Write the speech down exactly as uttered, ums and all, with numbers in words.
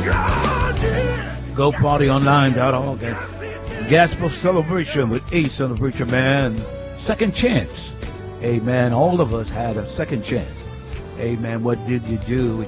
go party online dot org. Gospel Celebration with A Celebration, man. Second chance. Amen. All of us had a second chance. Amen. What did you do?